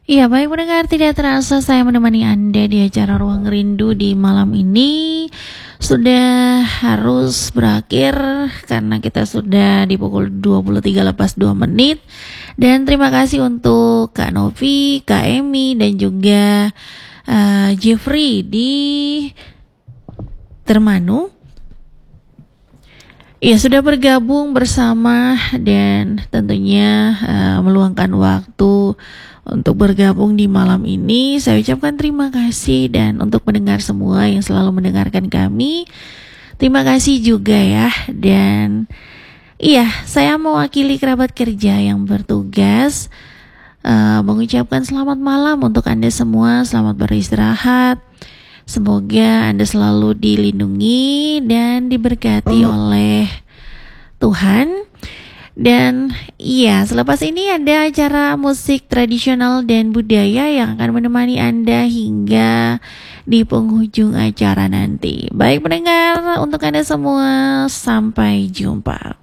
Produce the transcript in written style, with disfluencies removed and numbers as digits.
Iya, baik pendengar, tidak terasa saya menemani Anda di acara Ruang Rindu di malam ini sudah harus berakhir karena kita sudah di pukul 23 lepas 2 menit. Dan terima kasih untuk Kak Novi, Kak Emi, dan juga Jeffrey di Termanu. Ya, sudah bergabung bersama dan tentunya meluangkan waktu untuk bergabung di malam ini. Saya ucapkan terima kasih, dan untuk pendengar semua yang selalu mendengarkan kami, terima kasih juga ya. Dan iya, saya mewakili kerabat kerja yang bertugas mengucapkan selamat malam untuk Anda semua. Selamat beristirahat. Semoga Anda selalu dilindungi dan diberkati oleh Tuhan. Dan iya, selepas ini ada acara musik tradisional dan budaya yang akan menemani Anda hingga di penghujung acara nanti. Baik pendengar, untuk Anda semua, sampai jumpa.